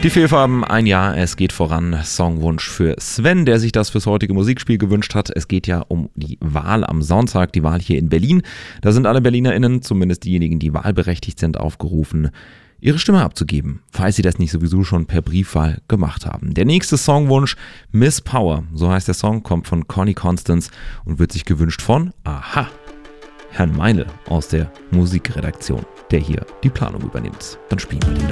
Die Fehlfarben, ein Jahr, es geht voran. Songwunsch für Sven, der sich das fürs heutige Musikspiel gewünscht hat. Es geht ja um die Wahl am Sonntag, die Wahl hier in Berlin. Da sind alle BerlinerInnen, zumindest diejenigen, die wahlberechtigt sind, aufgerufen, ihre Stimme abzugeben, falls sie das nicht sowieso schon per Briefwahl gemacht haben. Der nächste Songwunsch, Miss Power, so heißt der Song, kommt von Connie Constance und wird sich gewünscht von, aha, Herrn Meinl aus der Musikredaktion, der hier die Planung übernimmt. Dann spielen wir den doch.